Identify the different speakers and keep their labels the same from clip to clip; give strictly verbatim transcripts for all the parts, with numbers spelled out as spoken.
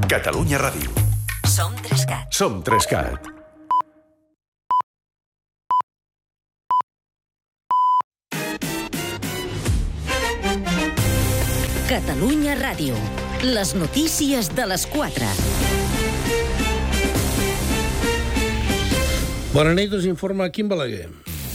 Speaker 1: Catalunya Ràdio.
Speaker 2: Som Trescat.
Speaker 1: Som Trescat.
Speaker 2: Catalunya Ràdio. Les notícies de les quatre.
Speaker 3: Bona nit, us informa Quim Balaguer.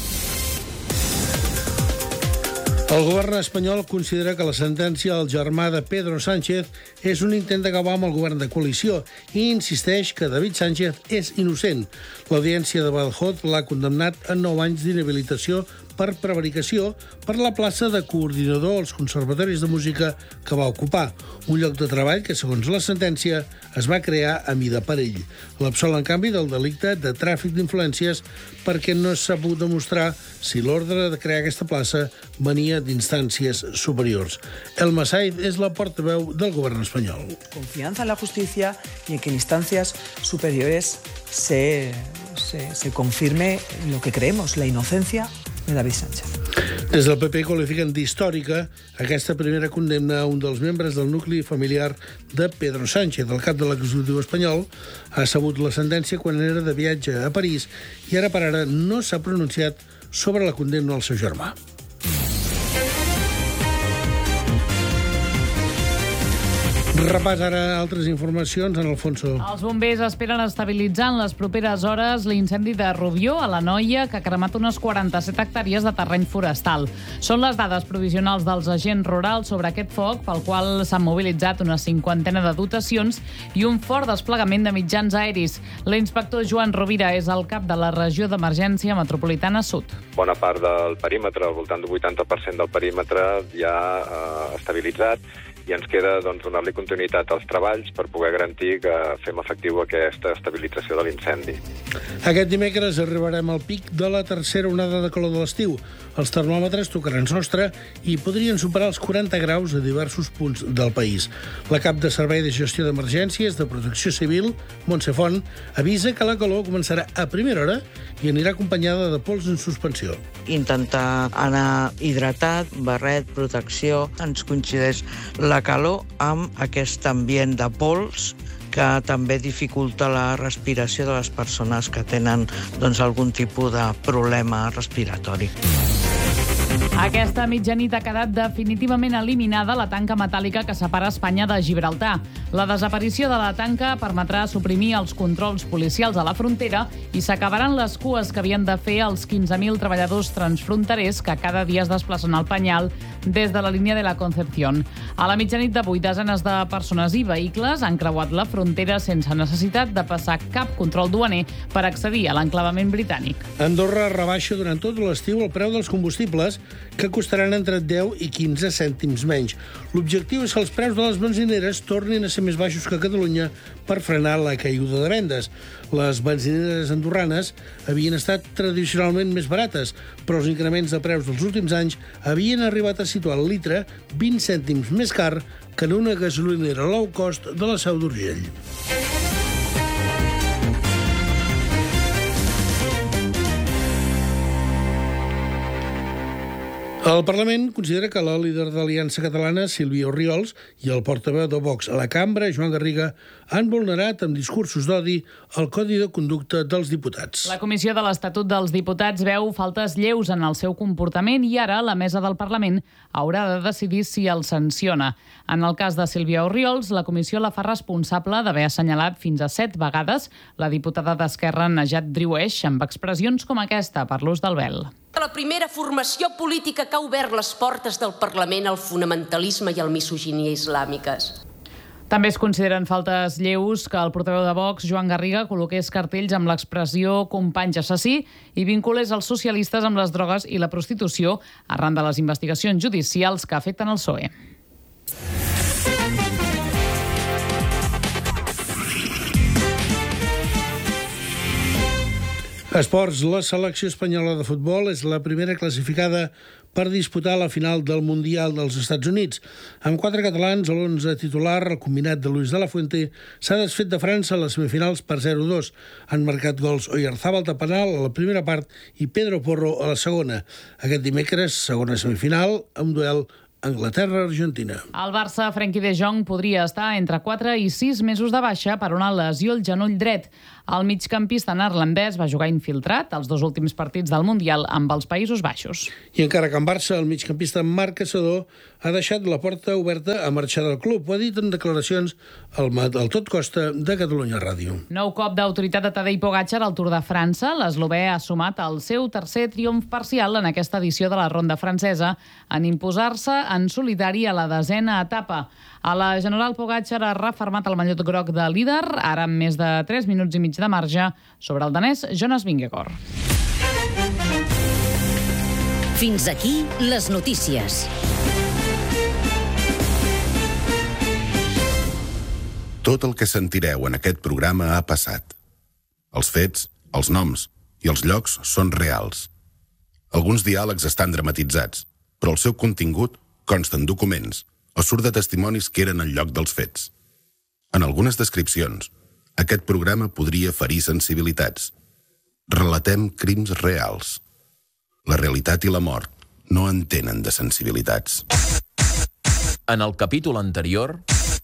Speaker 3: El govern espanyol considera que la sentència al germà de Pedro Sánchez és un intent d'acabar amb el govern de coalició i insisteix que David Sánchez és innocent. L'audiència de Badajoz l'ha condemnat a nou anys d'inhabilitació per prevaricació per la plaça de coordinador als conservatoris de música que va ocupar, un lloc de treball que, segons la sentència, es va crear a mida per ell. L'absol, en canvi, del delicte de tràfic d'influències perquè no s'ha pogut demostrar si l'ordre de crear aquesta plaça venia d'instàncies superiors. Elma Said és la portaveu del govern espanyol.
Speaker 4: Confianza en la justicia y en que en instancias superiores se, se, se confirme lo que creemos, la inocencia de David Sánchez.
Speaker 3: Des del P P qualifiquen d'històrica aquesta primera condemna a un dels membres del nucli familiar de Pedro Sánchez. El cap de l'executiu espanyol ha sabut la sentència quan era de viatge a París i ara per ara no s'ha pronunciat sobre la condemna al seu germà. Repàs ara altres informacions en Alfonso.
Speaker 5: Els bombers esperen estabilitzar en les properes hores l'incendi de Rubió, a l'Anoia, que ha cremat unes quaranta-set hectàrees de terreny forestal. Són les dades provisionals dels agents rurals sobre aquest foc, pel qual s'han mobilitzat una cinquantena de dotacions i un fort desplegament de mitjans aeris. L'inspector Joan Rovira és el cap de la regió d'emergència metropolitana sud.
Speaker 6: Bona part del perímetre, al voltant del vuitanta per cent del perímetre, ja eh, estabilitzat, i ens queda doncs, donar-li continuïtat als treballs per poder garantir que fem efectiu aquesta estabilització de l'incendi.
Speaker 3: Aquest dimecres arribarem al pic de la tercera onada de calor de l'estiu. Els termòmetres tocaran sostre i podrien superar els quaranta graus a diversos punts del país. La cap de Servei de Gestió d'Emergències de Protecció Civil, Montse Font, avisa que la calor començarà a primera hora i anirà acompanyada de pols en suspensió.
Speaker 7: Intentar anar hidratat, barret, protecció, ens coincideix la calor amb aquest ambient de pols que també dificulta la respiració de les persones que tenen doncs, algun tipus de problema respiratori.
Speaker 5: Aquesta mitjanit ha quedat definitivament eliminada la tanca metàl·lica que separa Espanya de Gibraltar. La desaparició de la tanca permetrà suprimir els controls policials a la frontera i s'acabaran les cues que havien de fer els quinze mil treballadors transfronterers que cada dia es desplacen al Penyal des de la línia de la Concepción. A la mitjanit d'avui, desenes de persones i vehicles han creuat la frontera sense necessitat de passar cap control duaner per accedir a l'enclavament britànic.
Speaker 3: Andorra rebaixa durant tot l'estiu el preu dels combustibles, que costaran entre deu i quinze cèntims menys. L'objectiu és que els preus de les benzineres tornin a ser més baixos que a Catalunya per frenar la caiguda de vendes. Les benzineres andorranes havien estat tradicionalment més barates, però els increments de preus dels últims anys havien arribat a situar el litre vint cèntims més car que en una gasolinera low cost de la Seu d'Urgell. El Parlament considera que la líder de l'Aliança Catalana, Sílvia Orriols, i el portaveu de Vox a la cambra, Joan Garriga, han vulnerat amb discursos d'odi el Codi de Conducta dels diputats.
Speaker 5: La Comissió de l'Estatut dels Diputats veu faltes lleus en el seu comportament i ara la mesa del Parlament haurà de decidir si el sanciona. En el cas de Sílvia Orriols, la comissió la fa responsable d'haver assenyalat fins a set vegades la diputada d'Esquerra Najat Driouech amb expressions com aquesta per l'ús del vel.
Speaker 8: La primera formació política que ha obert les portes del Parlament al fonamentalisme i al misoginia islàmiques.
Speaker 5: També es consideren faltes lleus que el portaveu de Vox, Joan Garriga, col·loqués cartells amb l'expressió «companys assassí» i vinculés els socialistes amb les drogues i la prostitució arran de les investigacions judicials que afecten el P S O E.
Speaker 3: Esports, la selecció espanyola de futbol és la primera classificada per disputar la final del Mundial dels Estats Units. Amb quatre catalans, a l'onze titular, el combinat de Luis de la Fuente s'ha desfet de França a les semifinals per zero a dos. Han marcat gols Oyarzábal de penal a la primera part i Pedro Porro a la segona. Aquest dimecres, segona semifinal, amb duel Anglaterra-Argentina.
Speaker 5: El Barça, Frenkie de Jong, podria estar entre quatre i sis mesos de baixa per una lesió al genoll dret. El migcampista neerlandès va jugar infiltrat els dos últims partits del Mundial amb els Països Baixos.
Speaker 3: I encara que en Barça, el migcampista Marc Caçador ha deixat la porta oberta a marxar del club. Ho ha dit en declaracions al, al Tot Costa de Catalunya Ràdio.
Speaker 5: Nou cop d'autoritat de Tadej Pogačar al Tour de França. L'eslovè ha sumat el seu tercer triomf parcial en aquesta edició de la ronda francesa en imposar-se en solitari a la desena etapa. A la General, Pogačar ha refermat el mallot groc de líder, ara amb més de tres minuts i mig de marge, sobre el danès Jonas Vingegaard.
Speaker 2: Fins aquí les notícies.
Speaker 1: Tot el que sentireu en aquest programa ha passat. Els fets, els noms i els llocs són reals. Alguns diàlegs estan dramatitzats, però el seu contingut consta en documents o surt de testimonis que eren al lloc dels fets. En algunes descripcions, aquest programa podria ferir sensibilitats. Relatem crims reals. La realitat i la mort no entenen de sensibilitats.
Speaker 9: En el capítol anterior...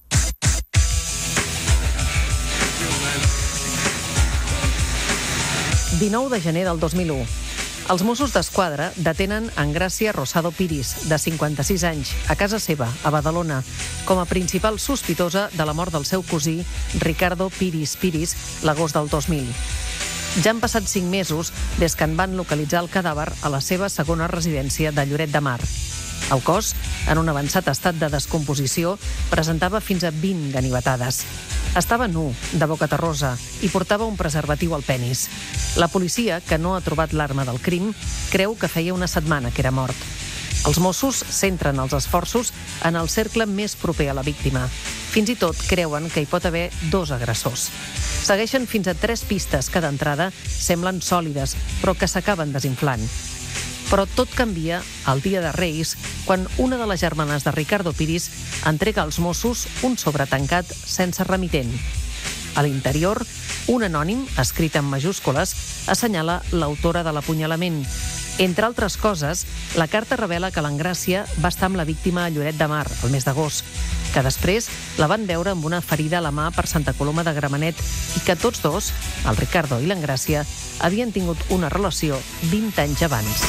Speaker 10: dinou de gener del dos mil u. Els Mossos d'Esquadra detenen Engràcia Rosado Piris, de cinquanta-sis anys, a casa seva, a Badalona, com a principal sospitosa de la mort del seu cosí, Ricardo Piris Piris, l'agost del dos mil. Ja han passat cinc mesos des que en van localitzar el cadàver a la seva segona residència de Lloret de Mar. El cos, en un avançat estat de descomposició, presentava fins a vint ganivetades. Estava nu, de boca terrosa, i portava un preservatiu al penis. La policia, que no ha trobat l'arma del crim, creu que feia una setmana que era mort. Els Mossos centren els esforços en el cercle més proper a la víctima. Fins i tot creuen que hi pot haver dos agressors. Segueixen fins a tres pistes que d'entrada semblen sòlides, però que s'acaben desinflant. Però tot canvia el dia de Reis, quan una de les germanes de Ricardo Piris entrega als Mossos un sobretancat sense remitent. A l'interior, un anònim, escrit en majúscules, assenyala l'autora de l'apunyalament. Entre altres coses, la carta revela que l'Engràcia va estar amb la víctima a Lloret de Mar, el mes d'agost, que després la van veure amb una ferida a la mà per Santa Coloma de Gramenet i que tots dos, el Ricardo i l'Engràcia, havien tingut una relació vint anys abans.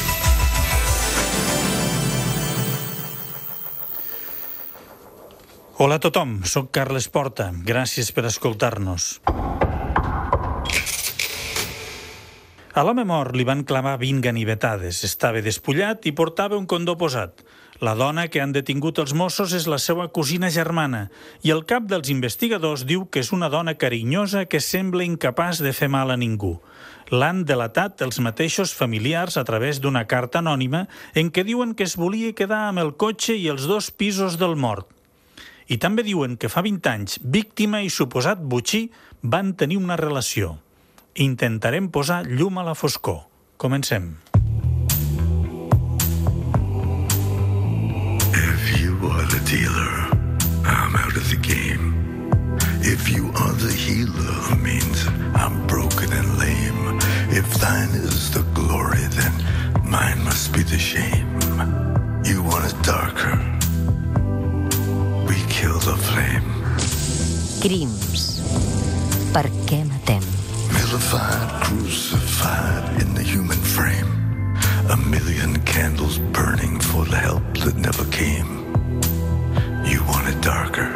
Speaker 11: Hola a tothom, soc Carles Porta. Gràcies per escoltar-nos. A l'home mort li van clavar vint ganivetades. Estava despullat i portava un condó posat. La dona que han detingut els Mossos és la seva cosina germana i el cap dels investigadors diu que és una dona carinyosa que sembla incapaç de fer mal a ningú. L'han delatat els mateixos familiars a través d'una carta anònima en què diuen que es volia quedar amb el cotxe i els dos pisos del mort. I també diuen que fa vint anys, víctima i suposat botxí van tenir una relació. Intentarem posar llum a la foscor. Comencem.
Speaker 12: If you are the dealer, I'm out of the game. If you are the healer, means I'm broken and lame. If thine is the glory, then mine must be the shame. You want it darker. We kill the flame.
Speaker 2: Crims. Per què matem?
Speaker 12: Vilified, crucified in the human frame. A million candles burning for the help that never came. You want it darker.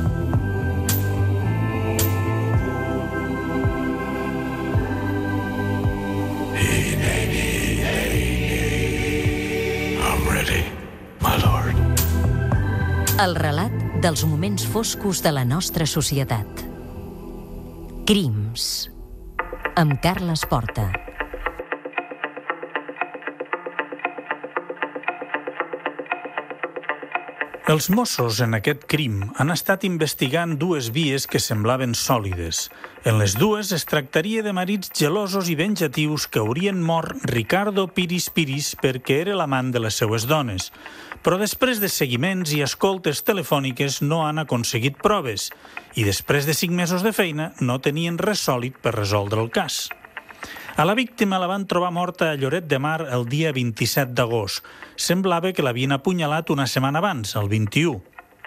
Speaker 12: Hey, hey, hey, hey. I'm ready, my lord.
Speaker 2: El relat dels moments foscos de la nostra societat. Crims. Amb Carles Porta.
Speaker 11: Els Mossos en aquest crim han estat investigant dues vies que semblaven sòlides. En les dues es tractaria de marits gelosos i venjatius que haurien mort Ricardo Piris Piris perquè era l'amant de les seues dones. Però després de seguiments i escoltes telefòniques no han aconseguit proves i després de cinc mesos de feina no tenien res sòlid per resoldre el cas. A la víctima la van trobar morta a Lloret de Mar el dia vint-i-set d'agost. Semblava que l'havien apunyalat una setmana abans, el vint-i-u.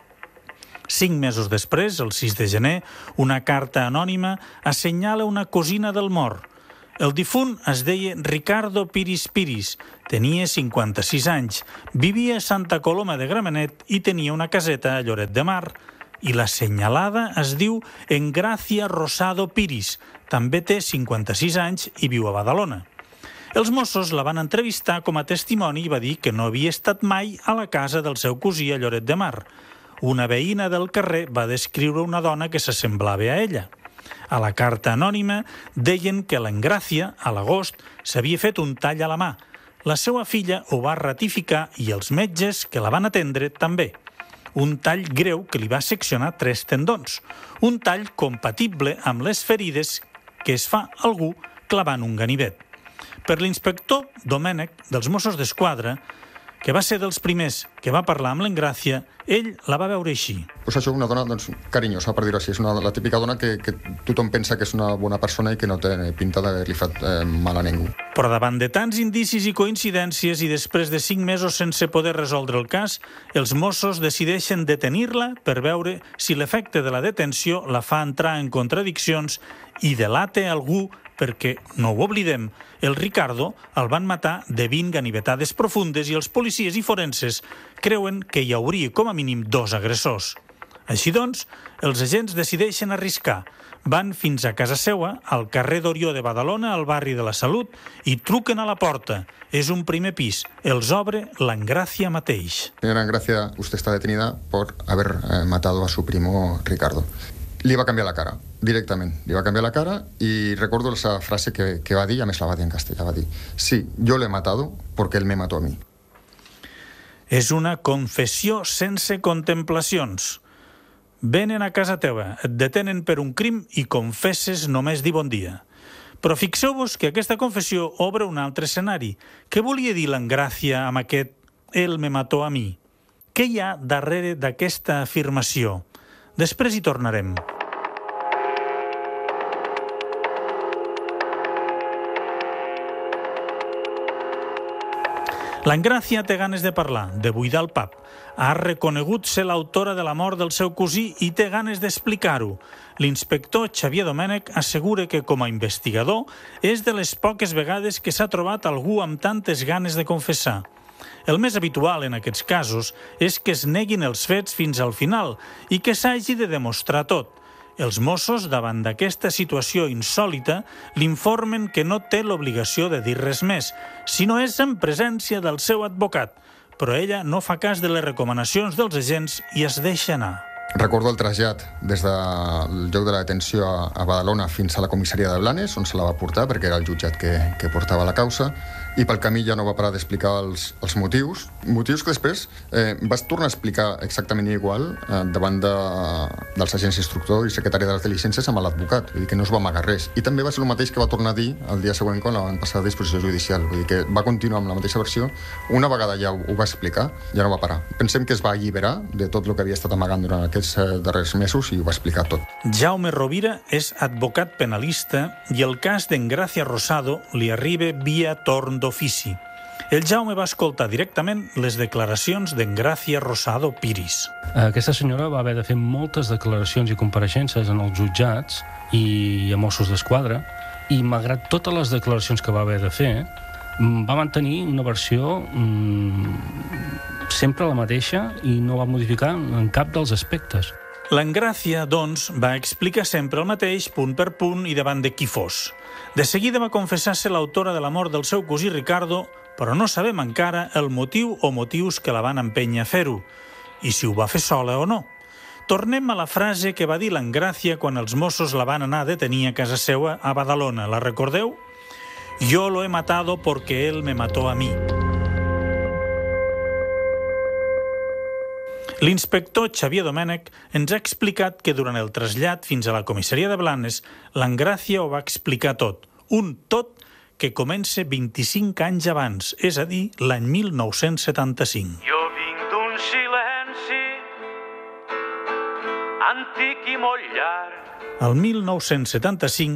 Speaker 11: Cinc mesos després, el sis de gener, una carta anònima assenyala una cosina del mort. El difunt es deia Ricardo Piris Piris, tenia cinquanta-sis anys, vivia a Santa Coloma de Gramenet i tenia una caseta a Lloret de Mar. I la senyalada es diu Engracia Rosado Piris, també té cinquanta-sis anys i viu a Badalona. Els Mossos la van entrevistar com a testimoni i va dir que no havia estat mai a la casa del seu cosí a Lloret de Mar. Una veïna del carrer va descriure una dona que s'assemblava a ella. A la carta anònima deien que l'Engràcia, a l'agost, s'havia fet un tall a la mà. La seva filla ho va ratificar i els metges que la van atendre també. Un tall greu que li va seccionar tres tendons. Un tall compatible amb les ferides que es fa algú clavant un ganivet. Per l'inspector Domènec, dels Mossos d'Esquadra, que va ser dels primers que va parlar amb l'Engràcia, ell la va veure així.
Speaker 13: Pues això, una dona doncs, carinyosa, per dir-ho així. És una, la típica dona que, que tothom pensa que és una bona persona i que no té pinta d'haver-li fet eh, mal a ningú.
Speaker 11: Però davant de tants indicis i coincidències i després de cinc mesos sense poder resoldre el cas, els Mossos decideixen detenir-la per veure si l'efecte de la detenció la fa entrar en contradiccions i delata algú perquè, no ho oblidem, el Ricardo el van matar de vint ganivetades profundes i els policies i forenses creuen que hi hauria com a mínim dos agressors. Així doncs, els agents decideixen arriscar. Van fins a casa seua, al carrer d'Orió de Badalona, al barri de la Salut, i truquen a la porta. És un primer pis. Els obre l'Engràcia mateix.
Speaker 13: Señora Engracia, usted está detenida por haber eh, matado a su primo Ricardo. Li va canviar la cara, directament. Li va canviar la cara i recordo esa frase que, que va dir, a més la va dir en castellà, va dir: sí, yo le he matado porque él me mató a mí.
Speaker 11: És una confessió sense contemplacions. Venen a casa teva, et detenen per un crim i confesses només dir bon dia. Però fixeu-vos que aquesta confessió obre un altre escenari. Què volia dir l'Engràcia amb aquest «él me mató a mí»? Què hi ha darrere d'aquesta afirmació? Després hi tornarem. L'Engràcia té ganes de parlar, de buidar el pap. Ha reconegut ser l'autora de la mort del seu cosí i té ganes d'explicar-ho. L'inspector Xavier Domènec assegura que, com a investigador, és de les poques vegades que s'ha trobat algú amb tantes ganes de confessar. El més habitual en aquests casos és que es neguin els fets fins al final i que s'hagi de demostrar tot. Els Mossos, davant d'aquesta situació insòlita, l'informen que no té l'obligació de dir res més, si no és en presència del seu advocat, però ella no fa cas de les recomanacions dels agents i es deixa anar.
Speaker 13: Recordo el trasllat des del lloc de la detenció a Badalona fins a la comissaria de Blanes, on se la va portar, perquè era el jutjat que, que portava la causa, i pel camí ja no va parar d'explicar els, els motius, motius que després eh, vas tornar a explicar exactament igual eh, davant de, dels agents instructor i secretari de les diligències amb l'advocat, vull dir que no es va amagar res. I també va ser el mateix que va tornar a dir el dia següent quan la van passar a disposició judicial, vull dir que va continuar amb la mateixa versió, una vegada ja ho, ho va explicar, ja no va parar. Pensem que es va alliberar de tot el que havia estat amagant durant aquests eh, darrers mesos i ho va explicar tot.
Speaker 11: Jaume Rovira és advocat penalista i el cas d'Engràcia Rosado li arriba via torn d'ofici. El Jaume va escoltar directament les declaracions d'Engràcia Rosado Piris.
Speaker 14: Aquesta senyora va haver de fer moltes declaracions i compareixences en els jutjats i a Mossos d'Esquadra, i malgrat totes les declaracions que va haver de fer, va mantenir una versió mmm, sempre la mateixa i no va modificar en cap dels aspectes.
Speaker 11: L'Engràcia, doncs, va explicar sempre el mateix, punt per punt i davant de qui fos. De seguida va confessar ser l'autora de la mort del seu cosí Ricardo, però no sabem encara el motiu o motius que la van empènyer a fer-ho, i si ho va fer sola o no. Tornem a la frase que va dir l'Engràcia quan els Mossos la van anar a detenir a casa seua a Badalona. La recordeu? Yo lo he matado porque él me mató a mí. L'inspector Xavier Domènec ens ha explicat que durant el trasllat fins a la comissaria de Blanes, l'Engràcia ho va explicar tot. Un tot que comença vint-i-cinc anys abans, és a dir, l'any mil nou-cents setanta-cinc.
Speaker 15: Jo vinc d'un silenci antic i molt llarg.
Speaker 11: El mil nou-cents setanta-cinc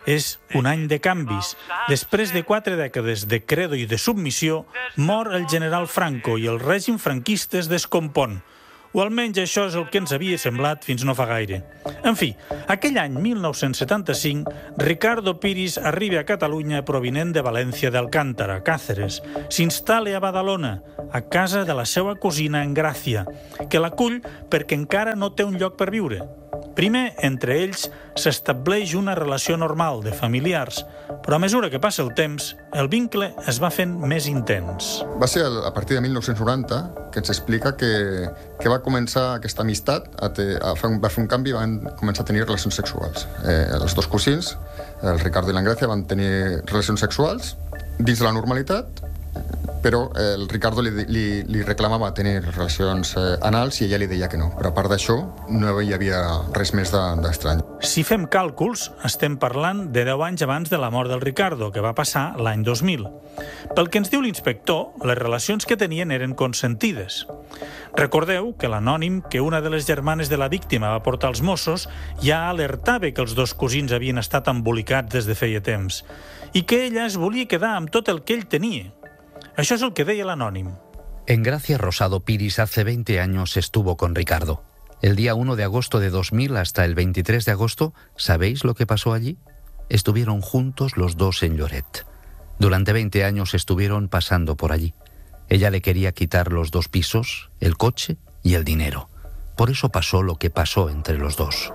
Speaker 11: És un any de canvis. Després de quatre dècades de credo i de submissió, mor el general Franco i el règim franquista es descompon. O almenys això és el que ens havia semblat fins no fa gaire. En fi, aquell any mil nou-cents setanta-cinc, Ricardo Piris arriba a Catalunya provinent de València d'Alcántara, Càceres. S'instal·la a Badalona, a casa de la seva cosina Engràcia, que l'acull perquè encara no té un lloc per viure. Primer, entre ells, s'estableix una relació normal de familiars, però a mesura que passa el temps, el vincle es va fent més intens.
Speaker 13: Va ser a partir de mil nou-cents noranta que ens explica que, que va començar aquesta amistat, a te, a fer un, va fer un canvi i van començar a tenir relacions sexuals. Eh, els dos cosins, el Ricardo i l'Engràcia, van tenir relacions sexuals dins de la normalitat, però el Ricardo li, li, li reclamava tenir relacions eh, anals i ella li deia que no. Però a part d'això, no hi havia res més d'estrany. De,
Speaker 11: si fem càlculs, estem parlant de deu anys abans de la mort del Ricardo, que va passar l'any dos mil. Pel que ens diu l'inspector, les relacions que tenien eren consentides. Recordeu que l'anònim que una de les germanes de la víctima va portar als Mossos ja alertava que els dos cosins havien estat embolicats des de feia temps i que ella es volia quedar amb tot el que ell tenia. Això es el que deia l'anònim.
Speaker 16: Engracia Rosado Piris hace veinte años estuvo con Ricardo. El día uno de agosto de dos mil hasta el veintitrés de agosto, ¿sabéis lo que pasó allí? Estuvieron juntos los dos en Lloret. Durante veinte años estuvieron pasando por allí. Ella le quería quitar los dos pisos, el coche y el dinero. Por eso pasó lo que pasó entre los dos.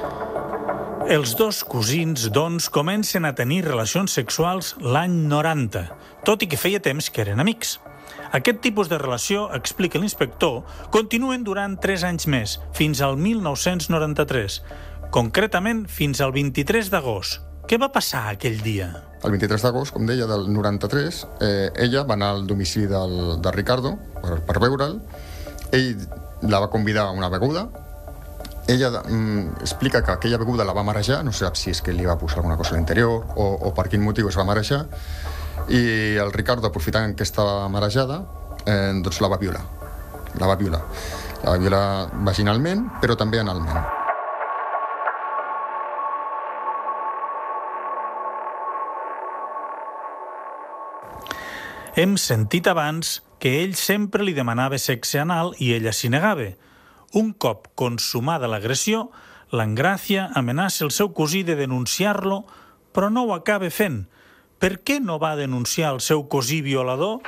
Speaker 11: Els dos cosins, doncs, comencen a tenir relacions sexuals l'any noranta, tot i que feia temps que eren amics. Aquest tipus de relació, explica l'inspector, continuen durant tres anys més, fins al mil nou-cents noranta-tres, concretament fins al vint-i-tres d'agost. Què va passar aquell dia?
Speaker 13: El vint-i-tres d'agost, com deia, del noranta-tres, eh, ella va anar al domicili del, del Ricardo per, per veure'l. Ell la va convidar a una beguda. Ella mm, explica que aquella beguda la va marejar, no sap si és que li va posar alguna cosa a l'interior o, o per quin motiu es va marejar, i el Ricardo, aprofitant que estava marejada, eh, doncs la va violar. La va violar. La va violar vaginalment, però també analment.
Speaker 11: Hem sentit abans que ell sempre li demanava sexe anal i ella s'hi negava. Un cop consumada l'agressió, l'Engràcia amenaça el seu cosí de denunciar-lo, però no ho acaba fent. Per què no va denunciar el seu cosí violador?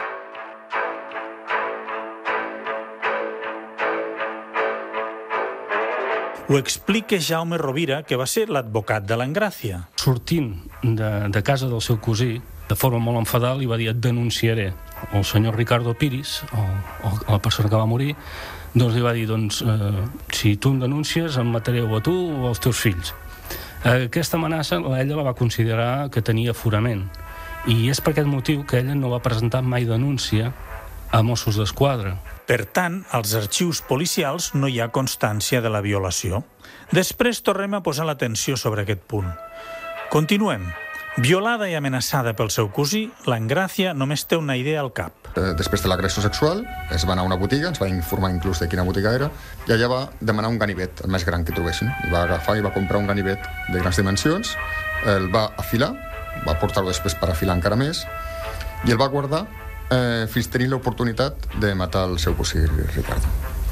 Speaker 11: Ho explica Jaume Rovira, que va ser l'advocat de l'Engràcia.
Speaker 14: Sortint de, de casa del seu cosí, de forma molt enfadada, li va dir: et denunciaré. El senyor Ricardo Piris, o, o la persona que va morir, doncs li va dir, doncs, eh, si tu em denuncies, em mataré o a tu o als teus fills. Eh, aquesta amenaça ella la va considerar que tenia aforament, i és per aquest motiu que ella no va presentar mai denúncia a Mossos d'Esquadra.
Speaker 11: Per tant, als arxius policials no hi ha constància de la violació. Després tornem a posar l'atenció sobre aquest punt. Continuem. Violada i amenaçada pel seu cosí, l'Engràcia només té una idea al cap.
Speaker 13: Després de l'agressió sexual, es va anar a una botiga, ens va informar inclús de quina botiga era, i allà va demanar un ganivet, el més gran que trobessin. I va agafar i va comprar un ganivet de grans dimensions, el va afilar, va portar-lo després per afilar encara més, i el va guardar eh, fins tenir l'oportunitat de matar el seu cosí Ricardo.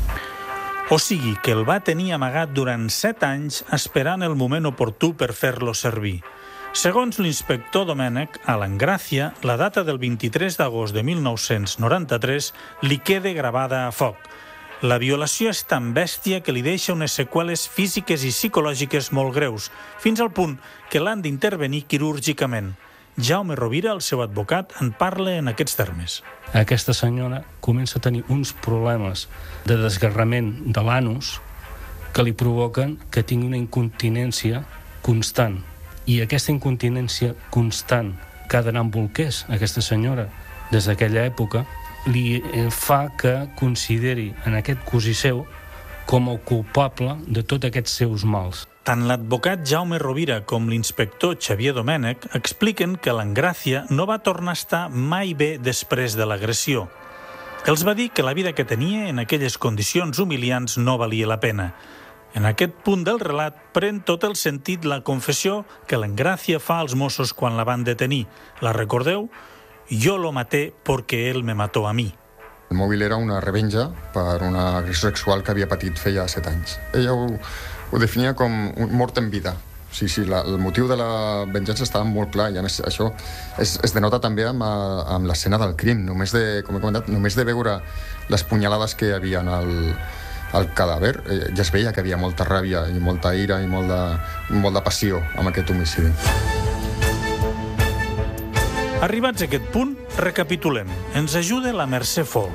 Speaker 11: O sigui que el va tenir amagat durant set anys esperant el moment oportú per fer-lo servir. Segons l'inspector Domènech, a l'Engràcia, la data del vint-i-tres d'agost de mil nou-cents noranta-tres li queda gravada a foc. La violació és tan bèstia que li deixa unes seqüeles físiques i psicològiques molt greus, fins al punt que l'han d'intervenir quirúrgicament. Jaume Rovira, el seu advocat, en parla en aquests termes.
Speaker 14: Aquesta senyora comença a tenir uns problemes de desgarrament de l'anus que li provoquen que tingui una incontinència constant. I aquesta incontinència constant que ha d'anar amb bolquers, aquesta senyora, des d'aquella època, li fa que consideri en aquest cosí seu com el culpable de tots aquests seus mals.
Speaker 11: Tant l'advocat Jaume Rovira com l'inspector Xavier Domènech expliquen que l'Engràcia no va tornar a estar mai bé després de l'agressió. Els va dir que la vida que tenia en aquelles condicions humiliants no valia la pena. En aquest punt del relat pren tot el sentit la confessió que l'Engràcia fa als Mossos quan la van detenir. La recordeu? Yo lo maté porque él me mató a mí.
Speaker 13: El mòbil era una revenja per una agressió sexual que havia patit feia set anys. Ella ho, ho definia com un mort en vida. Sí, sí, la, el motiu de la venjança estava molt clar i a més això es, es denota també amb, amb l'escena del crim. Només de, com he comentat, només de veure les punyalades que hi havia al, al cadàver, eh, ja es veia que havia molta ràbia i molta ira i molt de, molt de passió amb aquest homicidi.
Speaker 11: Arribats a aquest punt, recapitulem. Ens ajuda la Mercè Folk.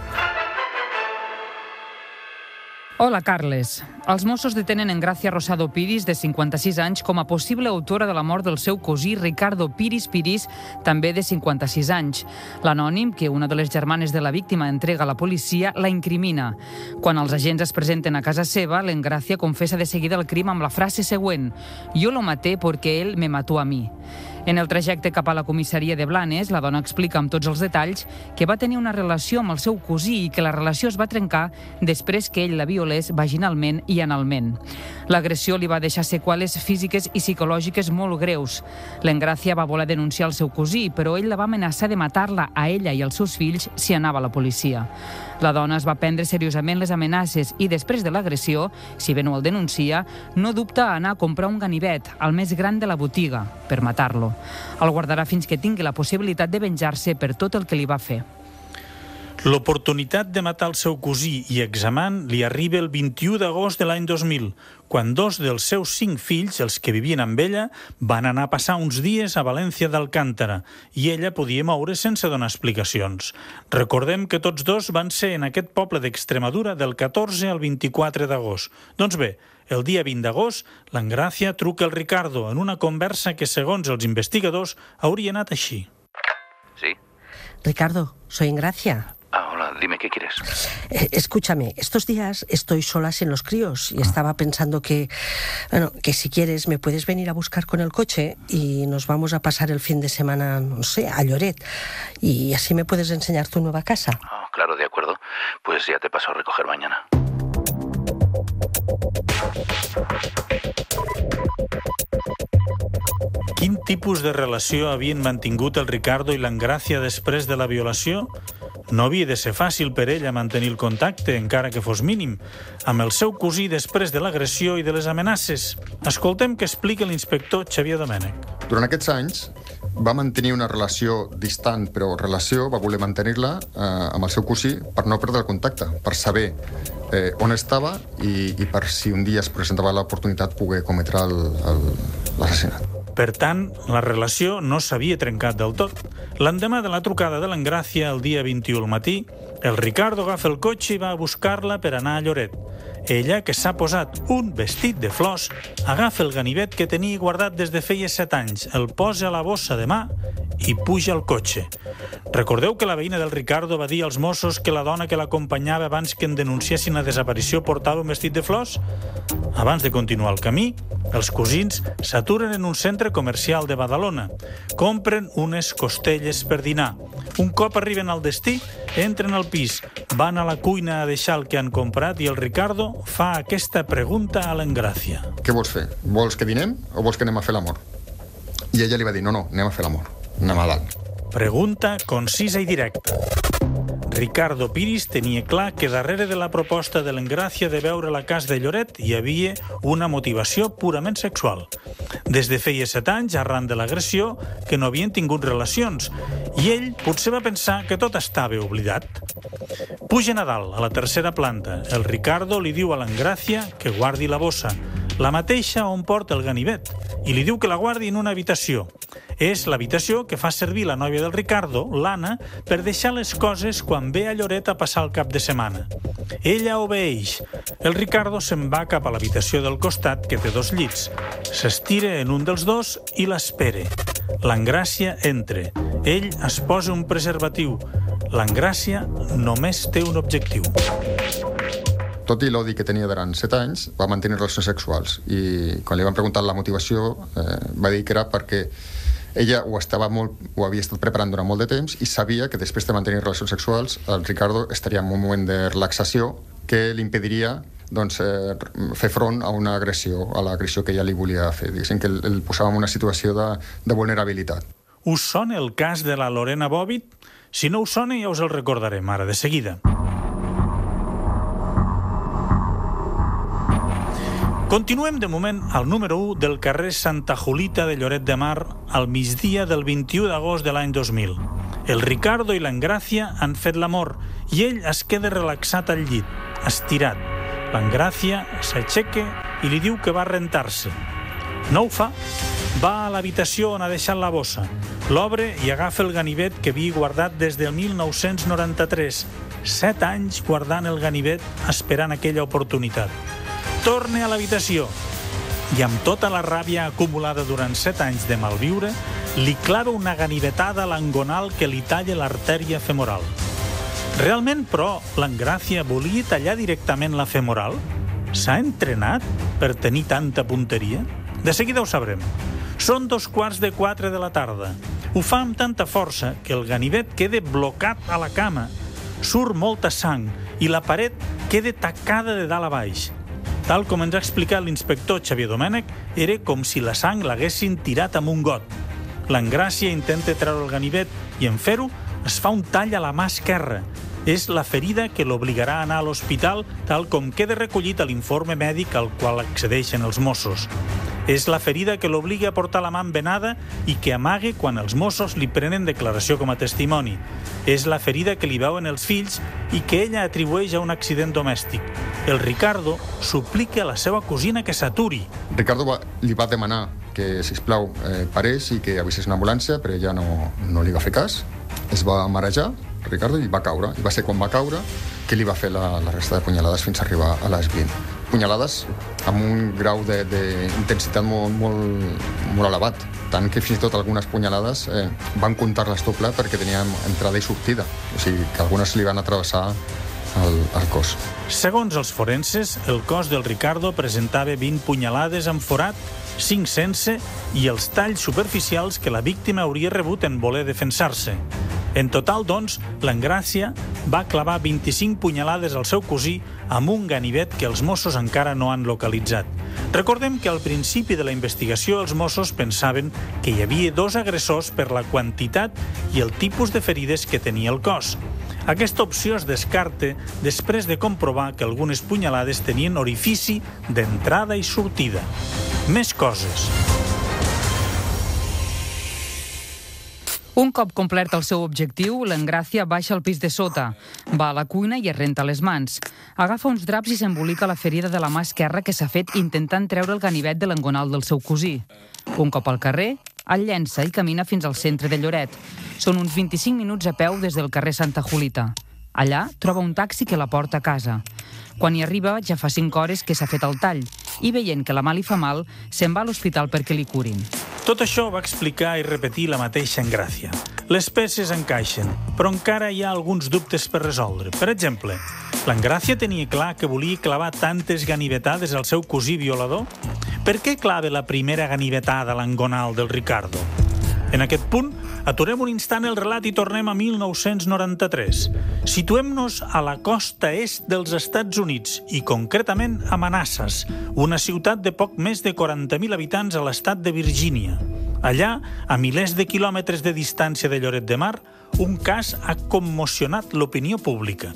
Speaker 17: Hola, Carles. Els Mossos detenen Engràcia Rosado Piris, de cinquanta-sis anys, com a possible autora de la mort del seu cosí Ricardo Piris Piris, també de cinquanta-sis anys. L'anònim, que una de les germanes de la víctima entrega a la policia, la incrimina. Quan els agents es presenten a casa seva, l'Engràcia confessa de seguida el crim amb la frase següent: «Yo lo maté porque él me mató a mí». En el trajecte cap a la comissaria de Blanes, la dona explica amb tots els detalls que va tenir una relació amb el seu cosí i que la relació es va trencar després que ell la violés vaginalment i analment. L'agressió li va deixar seqüeles físiques i psicològiques molt greus. L'Engràcia va voler denunciar el seu cosí, però ell la va amenaçar de matar-la a ella i als seus fills si anava a la policia. La dona es va prendre seriosament les amenaces i després de l'agressió, si bé no el denuncia, no dubta a anar a comprar un ganivet, el més gran de la botiga, per matar-lo. El guardarà fins que tingui la possibilitat de venjar-se per tot el que li va fer.
Speaker 11: L'oportunitat de matar el seu cosí i examant li arriba el vint-i-u d'agost de l'any dos mil, quan dos dels seus cinc fills, els que vivien amb ella, van anar a passar uns dies a València d'Alcántara i ella podia moure sense donar explicacions. Recordem que tots dos van ser en aquest poble d'Extremadura del catorze al vint-i-quatre d'agost. Doncs bé, el dia vint d'agost, l'Engràcia truca al Ricardo en una conversa que, segons els investigadors, hauria anat així.
Speaker 18: Sí.
Speaker 19: Ricardo, soy Engracia.
Speaker 18: Ah, hola, dime, ¿qué quieres?
Speaker 19: Eh, escúchame, estos días estoy sola sin los críos y estaba pensando que, bueno, que si quieres me puedes venir a buscar con el coche y nos vamos a pasar el fin de semana, no sé, a Lloret. Y así me puedes enseñar tu nueva casa.
Speaker 18: Oh, claro, de acuerdo. Pues ya te paso a recoger mañana.
Speaker 11: Quin tipus de relació havien mantingut el Ricardo i l'Engràcia després de la violació? No havia de ser fàcil per ella mantenir el contacte, encara que fos mínim, amb el seu cosí després de l'agressió i de les amenaces. Escoltem què explica l'inspector Xavier Domènech.
Speaker 13: Durant aquests anys va mantenir una relació distant, però relació va voler mantenir-la eh, amb el seu cosí per no perdre el contacte, per saber eh, on estava i, i per si un dia es presentava l'oportunitat poder cometre l'assassinat.
Speaker 11: Per tant, la relació no s'havia trencat del tot. L'endemà de la trucada de l'Engràcia, el dia vint-i-u al matí, el Ricardo agafa el cotxe i va a buscar-la per anar a Lloret. Ella, que s'ha posat un vestit de flors, agafa el ganivet que tenia guardat des de feia set anys, el posa a la bossa de mà i puja al cotxe. Recordeu que la veïna del Ricardo va dir als Mossos que la dona que l'acompanyava abans que en denunciessin la desaparició portava un vestit de flors? Abans de continuar el camí, els cosins s'aturen en un centre comercial de Badalona. Compren unes costelles per dinar. Un cop arriben al destí, entren al pis, van a la cuina a deixar el que han comprat i el Ricardo fa aquesta pregunta a l'Engràcia.
Speaker 13: Què vols fer? Vols que dinem o vols que anem a fer l'amor? I ella li va dir, no, no, anem a fer l'amor. Anem a dalt.
Speaker 11: Pregunta concisa i directa. Ricardo Piris tenia clar que darrere de la proposta de l'Engràcia de veure la casa de Lloret hi havia una motivació purament sexual. Des de feia set anys, arran de l'agressió, que no havien tingut relacions, i ell potser va pensar que tot estava oblidat. Pugen a dalt, a la tercera planta. El Ricardo li diu a l'Engràcia que guardi la bossa, la mateixa on porta el ganivet, i li diu que la guardi en una habitació. És l'habitació que fa servir la nòvia del Ricardo, l'Anna, per deixar les coses quan ve a Lloret a passar el cap de setmana. Ella obeeix. El Ricardo se'n va cap a l'habitació del costat, que té dos llits. S'estira en un dels dos i l'espera. L'Engràcia entra. Ell es posa un preservatiu. L'Engràcia només té un objectiu.
Speaker 13: Tot i l'odi que tenia durant set anys, va mantenir relacions sexuals. I quan li van preguntar la motivació, eh, va dir que era perquè ella ho, estava molt, ho havia estat preparant durant molt de temps i sabia que després de mantenir relacions sexuals el Ricardo estaria en un moment de relaxació que li impediria doncs, eh, fer front a una agressió, a l'agressió que ella li volia fer. Diguéssim que el, el posava en una situació de, de vulnerabilitat.
Speaker 11: Us sona el cas de la Lorena Bobbitt? Si no us sona, ja us el recordarem ara, de seguida. Continuem de moment al número u del carrer Santa Julita de Lloret de Mar al migdia del vint-i-u d'agost de l'any dos mil. El Ricardo i l'Engràcia han fet l'amor i ell es queda relaxat al llit, estirat. L'Engràcia s'aixeca i li diu que va a rentar-se. No ho fa. Va a l'habitació on ha deixat la bossa, l'obre i agafa el ganivet que havia guardat des del mil nou-cents noranta-tres. Set anys guardant el ganivet esperant aquella oportunitat. Torna a l'habitació i amb tota la ràbia acumulada durant set anys de malviure, li clava una ganivetada a l'angonal que li talla l'artèria femoral. Realment, però, l'Engràcia volia tallar directament la femoral? S'ha entrenat per tenir tanta punteria? De seguida ho sabrem. Són dos quarts de quatre de la tarda. Ho fa amb tanta força que el ganivet queda blocat a la cama. Surt molta sang i la paret queda tacada de dalt a baix. Tal com ens ha explicat l'inspector Xavier Domènech, era com si la sang l'haguessin tirat amb un got. L'Engràcia intenta treure el ganivet i en fer-ho es fa un tall a la mà esquerra. És la ferida que l'obligarà a anar a l'hospital, tal com queda recollit a l'informe mèdic al qual accedeixen els Mossos. És la ferida que l'obliga a portar la mà envenada i que amague quan els Mossos li prenen declaració com a testimoni. És la ferida que li veuen els fills i que ella atribueix a un accident domèstic. El Ricardo suplica a la seva cosina que s'aturi.
Speaker 13: Ricardo va, li va demanar que, sisplau, eh, parés i que avisés una ambulància, però ella no, no li va fer cas. Es va marejar, Ricardo, i va caure. I va ser quan va caure que li va fer la, la resta de punyalades fins a arribar a les vint. Punyalades amb un grau d'intensitat molt, molt, molt elevat, tant que fins i tot algunes punyalades eh, van comptar-les doble perquè teníem entrada i sortida, o sigui que algunes li van atravessar el, el cos.
Speaker 11: Segons els forenses, el cos del Ricardo presentava vint punyalades amb forat, cinc sense i els talls superficials que la víctima hauria rebut en voler defensar-se. En total, doncs, l'Engràcia va clavar vint-i-cinc punyalades al seu cosí amb un ganivet que els Mossos encara no han localitzat. Recordem que al principi de la investigació els Mossos pensaven que hi havia dos agressors per la quantitat i el tipus de ferides que tenia el cos. Aquesta opció es descarta després de comprovar que algunes punyalades tenien orifici d'entrada i sortida. Més coses.
Speaker 17: Un cop complert el seu objectiu, l'Engràcia baixa al pis de sota, va a la cuina i es renta les mans. Agafa uns draps i s'embolica la ferida de la mà esquerra que s'ha fet intentant treure el ganivet de l'engonal del seu cosí. Un cop al carrer, el llença i camina fins al centre de Lloret. Són uns vint-i-cinc minuts a peu des del carrer Santa Julita. Allà troba un taxi que la porta a casa. Quan hi arriba, ja fa cinc hores que s'ha fet el tall i veient que la mà li fa mal, se'n va a l'hospital perquè li curin.
Speaker 11: Tot això va explicar i repetir la mateixa Engràcia. Les peces encaixen, però encara hi ha alguns dubtes per resoldre. Per exemple, l'Engràcia tenia clar que volia clavar tantes ganivetades al seu cosí violador? Per què clava la primera ganivetada a l'engonal del Ricardo? En aquest punt, aturem un instant el relat i tornem a mil nou-cents noranta-tres. Situem-nos a la costa est dels Estats Units i, concretament, a Manassas, una ciutat de poc més de quaranta mil habitants a l'estat de Virgínia. Allà, a milers de quilòmetres de distància de Lloret de Mar, un cas ha commocionat l'opinió pública.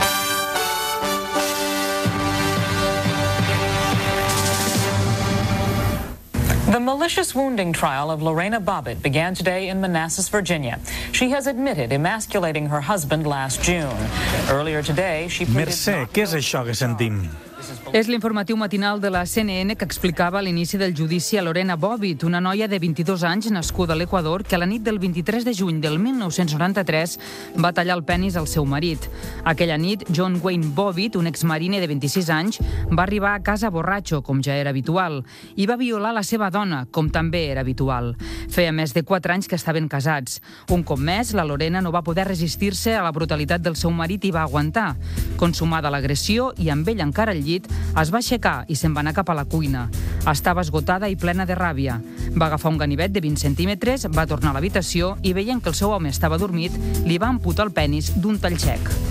Speaker 20: The malicious wounding trial of Lorena Bobbitt began today in Manassas, Virginia. She has admitted emasculating her husband last June. Earlier today, she pleaded...
Speaker 11: Mercè, què és això que sentim?
Speaker 17: És l'informatiu matinal de la C N N que explicava l'inici del judici a Lorena Bobbitt, una noia de vint-i-dos anys nascuda a l'Equador que a la nit del vint-i-tres de juny del mil nou-cents noranta-tres va tallar el penis al seu marit. Aquella nit, John Wayne Bobbitt, un exmarine de vint-i-sis anys, va arribar a casa borratxo, com ja era habitual, i va violar la seva dona, com també era habitual. Feia més de quatre anys que estaven casats. Un cop més, la Lorena no va poder resistir-se a la brutalitat del seu marit i va aguantar. Consumada l'agressió i amb ell encara al llit, es va aixecar i se'n va anar cap a la cuina. Estava esgotada i plena de ràbia. Va agafar un ganivet de vint centímetres, va tornar a l'habitació i, veient que el seu home estava dormit, li va amputar el penis d'un tall sec.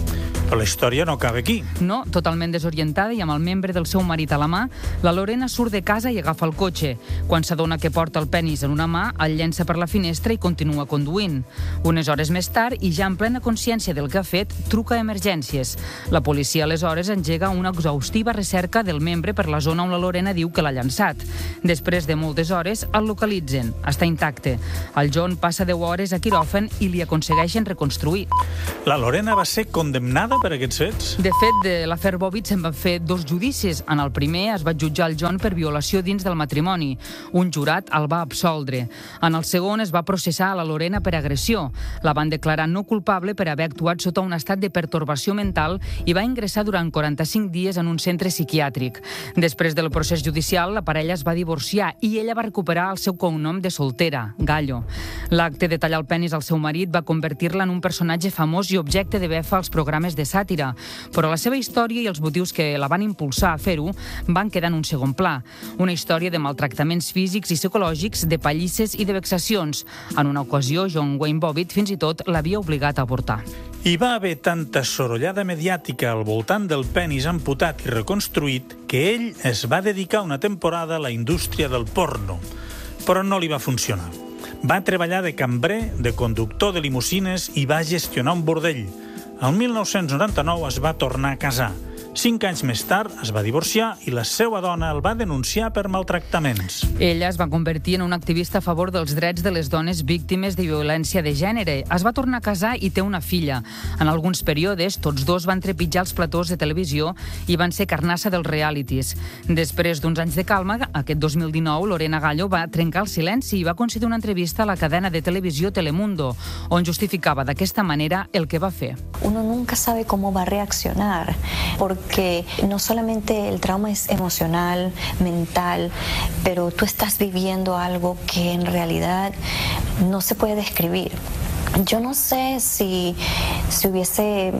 Speaker 11: Però la història no acaba aquí.
Speaker 17: No, totalment desorientada i amb el membre del seu marit a la mà, la Lorena surt de casa i agafa el cotxe. Quan s'adona que porta el penis en una mà, el llença per la finestra i continua conduint. Unes hores més tard, i ja en plena consciència del que ha fet, truca a emergències. La policia aleshores engega una exhaustiva recerca del membre per la zona on la Lorena diu que l'ha llançat. Després de moltes hores, el localitzen. Està intacte. El John passa deu hores a quiròfan i li aconsegueixen reconstruir.
Speaker 11: La Lorena va ser condemnada per aquests fets?
Speaker 17: De fet, de l'afer Bobbitt se'n van fer dos judicis. En el primer es va jutjar el John per violació dins del matrimoni. Un jurat el va absoldre. En el segon es va processar a la Lorena per agressió. La van declarar no culpable per haver actuat sota un estat de pertorbació mental i va ingressar durant quaranta-cinc dies en un centre psiquiàtric. Després del procés judicial, la parella es va divorciar i ella va recuperar el seu cognom de soltera, Gallo. L'acte de tallar el penis al seu marit va convertir-la en un personatge famós i objecte de befa als programes de sàtira, però la seva història i els motius que la van impulsar a fer-ho van quedar en un segon pla. Una història de maltractaments físics i psicològics, de pallisses i de vexacions. En una ocasió, John Wayne Bobbitt fins i tot l'havia obligat a avortar.
Speaker 11: Hi va haver tanta sorollada mediàtica al voltant del penis amputat i reconstruït que ell es va dedicar una temporada a la indústria del porno, però no li va funcionar. Va treballar de cambrer, de conductor de limusines i va gestionar un bordell. El mil nou-cents noranta-nou es va tornar a casar. Cinc anys més tard es va divorciar i la seva dona el va denunciar per maltractaments.
Speaker 17: Ella es va convertir en una activista a favor dels drets de les dones víctimes de violència de gènere. Es va tornar a casar i té una filla. En alguns períodes, tots dos van trepitjar els platós de televisió i van ser carnassa dels realities. Després d'uns anys de calma, aquest dos mil dinou, Lorena Gallo va trencar el silenci i va concedir una entrevista a la cadena de televisió Telemundo, on justificava d'aquesta manera el que va fer.
Speaker 21: Uno nunca sabe cómo va a reaccionar, porque que no solamente el trauma es emocional, mental, pero tú estás viviendo algo que en realidad no se puede describir. Yo no sé si, si hubiese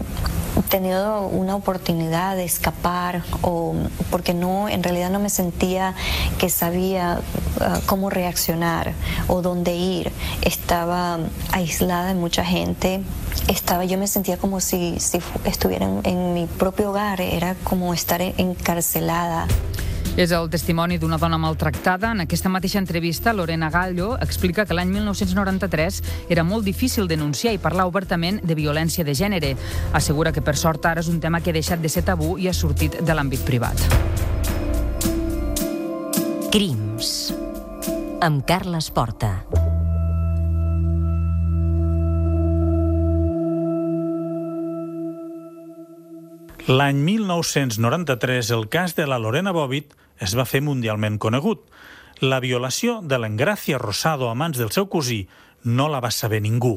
Speaker 21: tenido una oportunidad de escapar o porque no, en realidad no me sentía que sabía uh, cómo reaccionar o dónde ir. Estaba aislada de mucha gente. Estaba, yo me sentía como si, si estuviera en, en mi propio hogar, era como estar encarcelada.
Speaker 17: És el testimoni d'una dona maltractada. En aquesta mateixa entrevista, Lorena Gallo explica que l'any mil nou-cents noranta-tres era molt difícil denunciar i parlar obertament de violència de gènere. Assegura que per sort ara és un tema que ha deixat de ser tabú i ha sortit de l'àmbit privat.
Speaker 2: Crims, amb Carles Porta.
Speaker 11: L'any mil nou-cents noranta-tres, el cas de la Lorena Bobbitt es va fer mundialment conegut. La violació de l'Engracia Rosado a mans del seu cosí no la va saber ningú.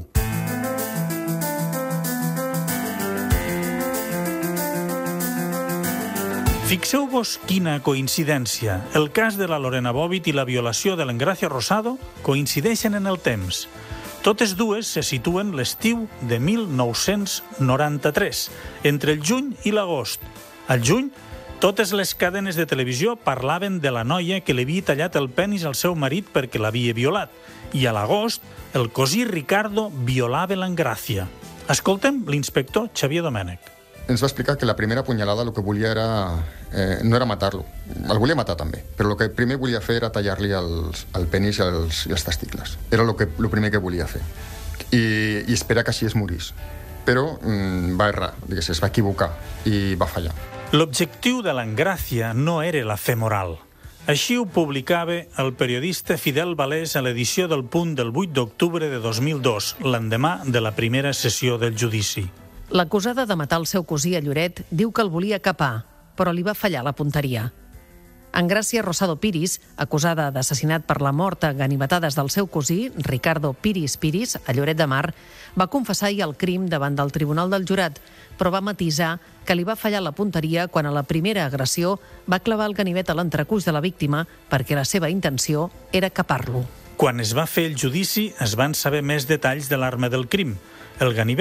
Speaker 11: Fixeu-vos quina coincidència. El cas de la Lorena Bobbitt i la violació de l'Engracia Rosado coincideixen en el temps. Totes dues se situen l'estiu de mil nou-cents noranta-tres, entre el juny i l'agost. Al juny, totes les cadenes de televisió parlaven de la noia que li havia tallat el penis al seu marit perquè l'havia violat. I a l'agost, el cosí Ricardo violava l'Engracia. Escoltem l'inspector Xavier Domènech.
Speaker 13: Ens va explicar que la primera punyalada el que volia era... Eh, no era matar-lo, el volia matar també, però el que primer volia fer era tallar-li els, el penis i els, i els testicles. Era el, que, el primer que volia fer. I, i esperar que així es morís. Però mm, va errar, digues, es va equivocar i va fallar.
Speaker 11: L'objectiu de l'Engracia no era la fe moral. Així ho publicava el periodista Fidel Valés a l'edició del Punt del vuit d'octubre de dos mil dos, l'endemà de la primera sessió del judici.
Speaker 10: L'acusada de matar el seu cosí a Lloret diu que el volia capar, però li va fallar la punteria. Engracia Rosado Piris, acusada d'assassinat per la mort a ganivetades del seu cosí, Ricardo Piris Piris, a Lloret de Mar, va confessar ahir el crim davant del Tribunal del Jurat, però va matisar que li va fallar la punteria quan a la primera agressió va clavar el ganivet a l'entrecuix de la víctima perquè la seva intenció era capar-lo.
Speaker 11: Quan es va fer el judici es van saber més detalls de l'arma del crim. El ganivet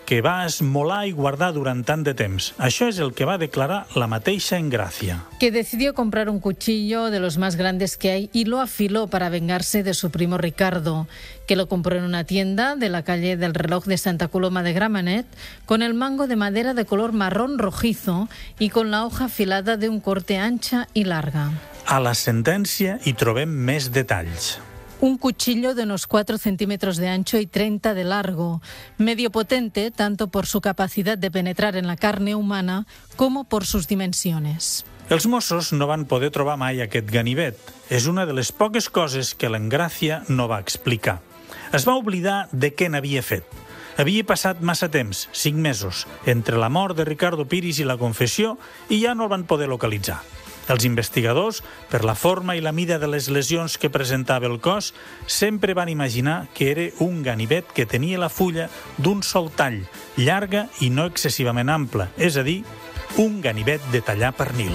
Speaker 11: que va esmolar i guardar durant tant de temps. Això és el que va declarar la mateixa Engracia.
Speaker 4: Que decidió comprar un cuchillo de los más grandes que hay y lo afiló para vengarse de su primo Ricardo, que lo compró en una tienda de la calle del Reloj de Santa Coloma de Gramenet con el mango de madera de color marrón rojizo y con la hoja afilada de un corte ancha y larga.
Speaker 11: A la sentència hi trobem més detalls.
Speaker 4: Un cuchillo de unos cuatro centímetros de ancho y treinta de largo, medio potente tanto por su capacidad de penetrar en la carne humana como por sus dimensiones.
Speaker 11: Els Mossos no van poder trobar mai aquest ganivet. És una de les poques coses que l'Engracia no va explicar. Es va oblidar de què n'havia fet. Havia passat massa temps, cinc mesos, entre la mort de Ricardo Piris i la confessió, i ja no el van poder localitzar. Els investigadors, per la forma i la mida de les lesions que presentava el cos, sempre van imaginar que era un ganivet que tenia la fulla d'un sol tall, llarga i no excessivament ampla, és a dir, un ganivet de tallar pernil.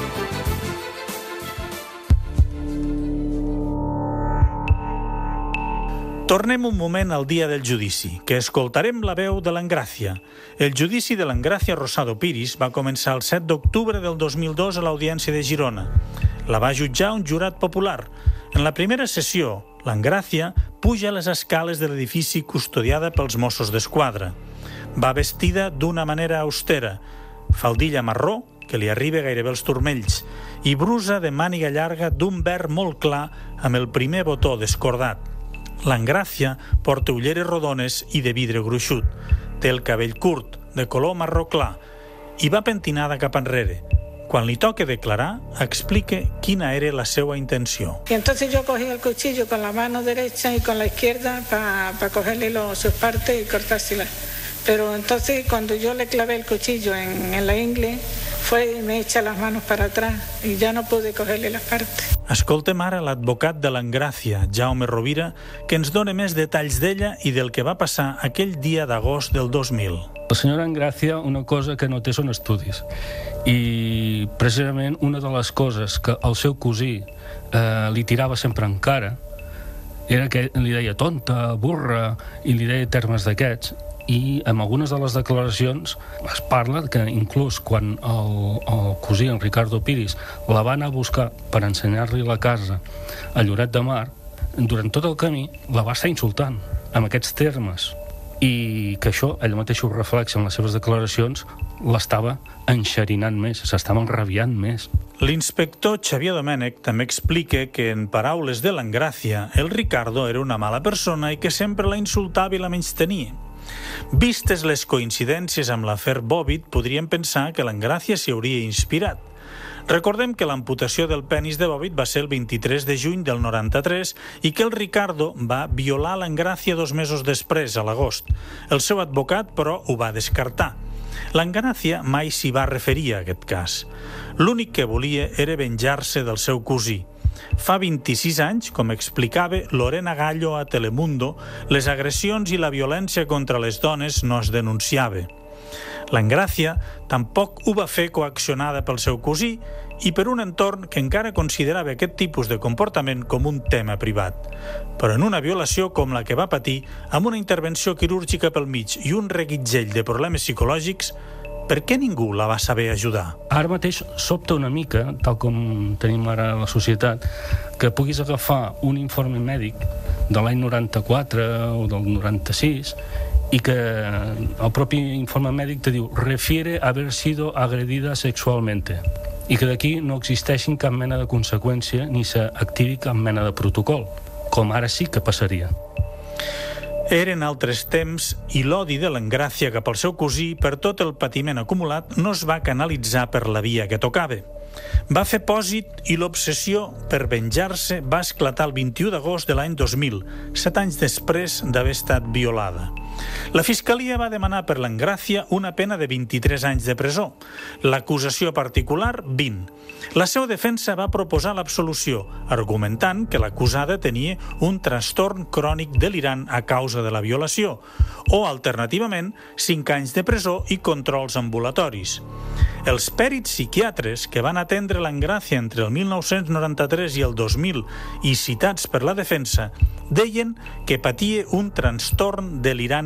Speaker 11: Tornem un moment al dia del judici, que escoltarem la veu de l'Engracia. El judici de l'Engracia Rosado Piris va començar el set d'octubre del dos mil dos a l'Audiència de Girona. La va jutjar un jurat popular. En la primera sessió, l'Engracia puja les escales de l'edifici custodiada pels Mossos d'Esquadra. Va vestida d'una manera austera, faldilla marró, que li arriba gairebé als turmells, i brusa de màniga llarga d'un verd molt clar amb el primer botó descordat. L'Engracia porta ulleres rodones i de vidre gruixut. Té el cabell curt, de color marró clar, i va pentinada cap enrere. Quan li toca declarar, explica quina era la seva intenció.
Speaker 22: Y entonces yo cogí el cuchillo con la mano derecha y con la izquierda para pa cogerle los, sus partes y cortárselas. Pero entonces cuando yo le clavé el cuchillo en, en la ingle, fue y me echa las manos para atrás y ya no pude cogerle las partes.
Speaker 11: Escoltem ara l'advocat de l'Engracia, Jaume Rovira, que ens dona més detalls d'ella i del que va passar aquell dia d'agost del dos mil.
Speaker 14: La senyora Engracia, una cosa que no té són estudis. I precisament una de les coses que el seu cosí eh, li tirava sempre en cara era que li deia tonta, burra, i li deia termes d'aquests. I en algunes de les declaracions es parla que inclús quan el, el cosí, en Ricardo Piris, la va anar a buscar per ensenyar-li la casa a Lloret de Mar, durant tot el camí la va estar insultant amb aquests termes, i que això, ell mateix ho reflexa en les seves declaracions, l'estava enxerinant més, s'estava enrabiant més.
Speaker 11: L'inspector Xavier Domènech també explica que, en paraules de l'Engracia, el Ricardo era una mala persona i que sempre la insultava i la menystenia. Vistes les coincidències amb l'afer Bòbit, podríem pensar que l'Engracia s'hi hauria inspirat. Recordem que l'amputació del penis de Bòbit va ser el vint-i-tres de juny del noranta-tres i que el Ricardo va violar l'Engracia dos mesos després, a l'agost. El seu advocat, però, ho va descartar. L'Engracia mai s'hi va referir a aquest cas. L'únic que volia era venjar-se del seu cosí. Fa vint-i-sis anys, com explicava Lorena Gallo a Telemundo, les agressions i la violència contra les dones no es denunciava. L'Engracia tampoc ho va fer coaccionada pel seu cosí i per un entorn que encara considerava aquest tipus de comportament com un tema privat. Però en una violació com la que va patir, amb una intervenció quirúrgica pel mig i un reguitzell de problemes psicològics, per què ningú la va saber ajudar?
Speaker 14: Ara mateix sobta una mica, tal com tenim ara a la societat, que puguis agafar un informe mèdic de l'any noranta-quatre o del noranta-sis i que el propi informe mèdic te diu refiere haber sido agredida sexualmente i que d'aquí no existeixin cap mena de conseqüència ni s'activi cap mena de protocol, com ara sí que passaria.
Speaker 11: Eren altres temps i l'odi de l'Engracia cap al seu cosí per tot el patiment acumulat no es va canalitzar per la via que tocava. Va fer pòsit i l'obsessió per venjar-se va esclatar el vint-i-u d'agost de l'any dos mil, set anys després d'haver estat violada. La Fiscalia va demanar per l'Engracia una pena de vint-i-tres anys de presó. L'acusació particular, vint. La seva defensa va proposar l'absolució, argumentant que l'acusada tenia un trastorn crònic delirant a causa de la violació, o, alternativament, cinc anys de presó i controls ambulatoris. Els pèrits psiquiatres que van atendre l'Engracia entre el mil nou-cents noranta-tres i el dos mil i citats per la defensa deien que patia un trastorn delirant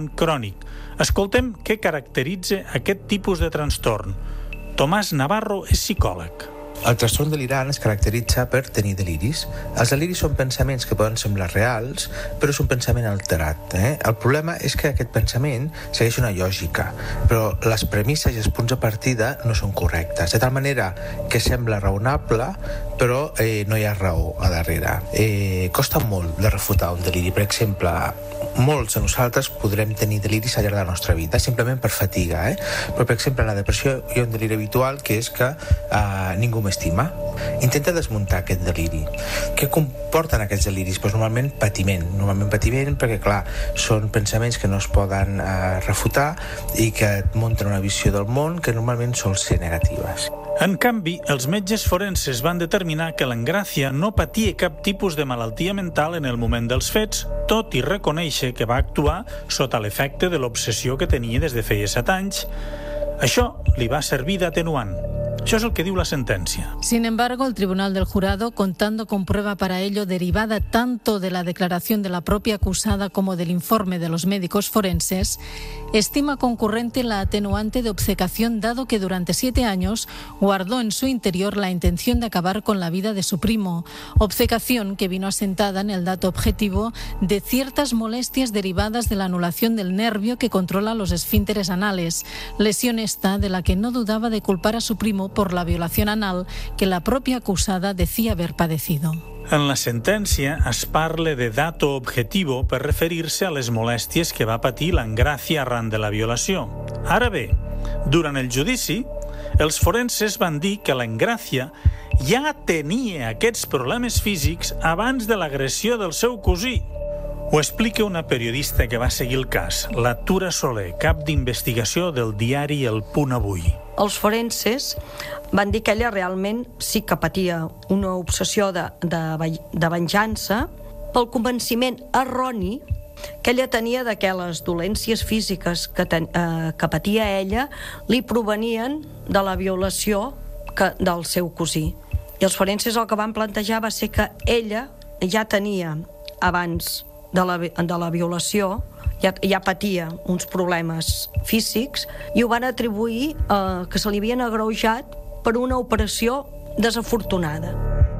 Speaker 11: delirant crònic. Escoltem què caracteritza aquest tipus de trastorn. Tomàs Navarro és psicòleg.
Speaker 6: El trastorn delirant es caracteritza per tenir deliris. Els deliris són pensaments que poden semblar reals, però és un pensament alterat. Eh? El problema és que aquest pensament segueix una lògica, però les premisses i els punts de partida no són correctes, de tal manera que sembla raonable, però eh, no hi ha raó a darrere. Eh, costa molt de refutar un deliri. Per exemple, molts de nosaltres podrem tenir deliris al llarg de la nostra vida, simplement per fatiga. Eh? Però, per exemple, en la depressió hi ha un deliri habitual, que és que eh, ningú m'estima. Intenta desmuntar aquest deliri. Què comporten aquests deliris? Pues normalment patiment. Normalment patiment perquè, clar, són pensaments que no es poden eh, refutar i que et munten una visió del món que normalment sol ser negatives.
Speaker 11: En canvi, els metges forenses van determinar que l'Engràcia no patia cap tipus de malaltia mental en el moment dels fets, tot i reconèixer que va actuar sota l'efecte de l'obsessió que tenia des de feia set anys. Això li va servir d'atenuant. Això es el que diu la sentencia.
Speaker 4: Sin embargo, el Tribunal del Jurado, contando con prueba para ello derivada tanto de la declaración de la propia acusada como del informe de los médicos forenses, estima concurrente la atenuante de obcecación, dado que durante siete años guardó en su interior la intención de acabar con la vida de su primo, obcecación que vino asentada en el dato objetivo de ciertas molestias derivadas de la anulación del nervio que controla los esfínteres anales, lesión esta de la que no dudaba de culpar a su primo por la violación anal que la propia acusada decía haber padecido.
Speaker 11: En la sentència es parla de dato objetivo per referir-se a les molèsties que va patir l'Engràcia arran de la violació. Ara bé, durant el judici, els forenses van dir que l'Engràcia ja tenia aquests problemes físics abans de l'agressió del seu cosí. Ho explica una periodista que va seguir el cas, la Tura Soler, cap d'investigació del diari El Punt Avui.
Speaker 7: Els forenses van dir que ella realment sí que patia una obsessió de, de, de venjança pel convenciment erroni que ella tenia de que les dolències físiques que, ten, eh, que patia ella li provenien de la violació que, del seu cosí. I els forenses el que van plantejar va ser que ella ja tenia, abans de la, de la violació, ja, ja patia uns problemes físics i ho van atribuir eh, que se li havien agreujat per una operació desafortunada.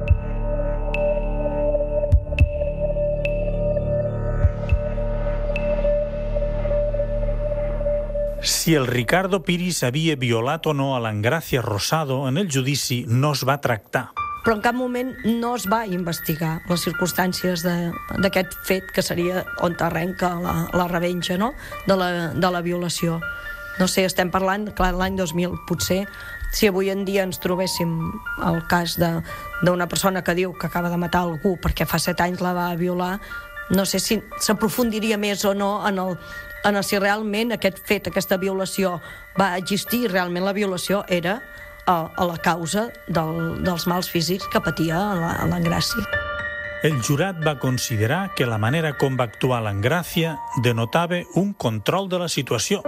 Speaker 11: Si el Ricardo Piris havia violat o no a l'Engràcia Rosado, en el judici no es va tractar.
Speaker 7: Però en cap moment no es va investigar les circumstàncies d'aquest fet, que seria on arrenca la, la revenja, no? de, la, de la violació. No sé, estem parlant, clar, l'any dos mil, potser, si avui en dia ens trobéssim el cas d'una persona que diu que acaba de matar algú perquè fa set anys la va violar, no sé si s'aprofundiria més o no en el, en el si realment aquest fet, aquesta violació va existir, i realment la violació era a, a la causa del, dels mals físics que patia l'Engràcia.
Speaker 11: El jurat va considerar que la manera com va actuar l'Engràcia denotava un control de la situació.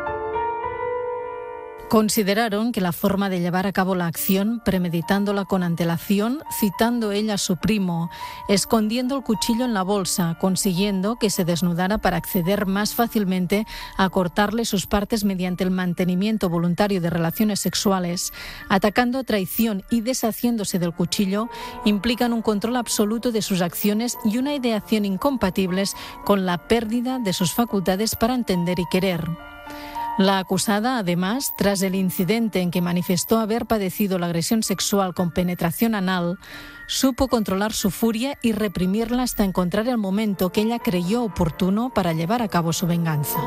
Speaker 4: Consideraron que la forma de llevar a cabo la acción, premeditándola con antelación, citando ella a su primo, escondiendo el cuchillo en la bolsa, consiguiendo que se desnudara para acceder más fácilmente a cortarle sus partes mediante el mantenimiento voluntario de relaciones sexuales, atacando a traición y deshaciéndose del cuchillo, implican un control absoluto de sus acciones y una ideación incompatibles con la pérdida de sus facultades para entender y querer. La acusada, además, tras el incidente en que manifestó haber padecido la agresión sexual con penetración anal, supo controlar su furia y reprimirla hasta encontrar el momento que ella creyó oportuno para llevar a cabo su venganza.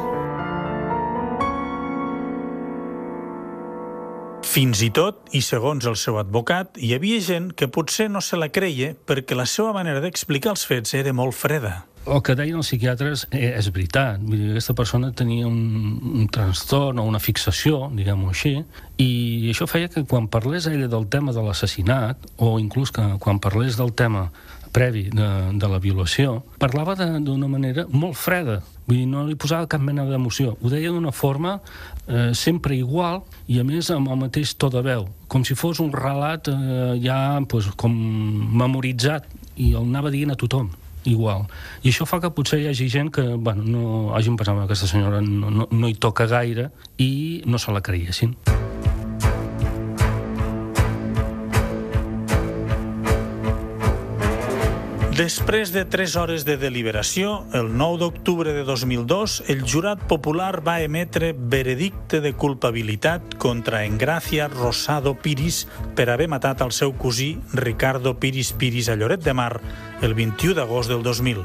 Speaker 11: Fins i tot, i segons el seu advocat, hi havia gent que potser no se la creia perquè la seva manera d'explicar els fets era molt freda.
Speaker 14: El que deien els psiquiatres és veritat. Vull dir, aquesta persona tenia un, un trastorn o una fixació, diguem-ho així, i això feia que quan parlés ella del tema de l'assassinat, o inclús que quan parlés del tema previ de, de la violació, parlava d'una manera molt freda. Vull dir, no li posava cap mena d'emoció. Ho deia d'una forma eh, sempre igual i, a més, amb el mateix to de veu. Com si fos un relat eh, ja pues, com memoritzat, i el anava dient a tothom. igual. I això fa que potser hi hagi gent que, bueno, no hagin pensat que aquesta senyora no, no, no hi toca gaire i no se la creiessin.
Speaker 11: Després de tres hores de deliberació, el nou d'octubre de dos mil dos, el jurat popular va emetre veredicte de culpabilitat contra Engracia Rosado Piris per haver matat el seu cosí Ricardo Piris Piris a Lloret de Mar el vint-i-u d'agost del dos mil.